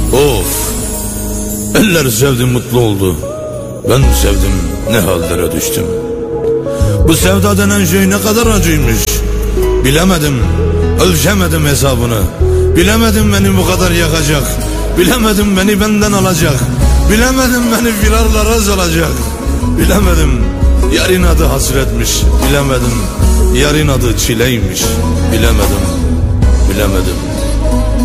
Of, eller sevdi mutlu oldu, ben sevdim ne hallere düştüm. Bu sevda denen şey ne kadar acıymış, bilemedim, ölçemedim hesabını. Bilemedim beni bu kadar yakacak, bilemedim beni benden alacak, bilemedim beni firarlara salacak. Bilemedim yarın adı hasretmiş, bilemedim yarın adı çileymiş. Bilemedim, bilemedim.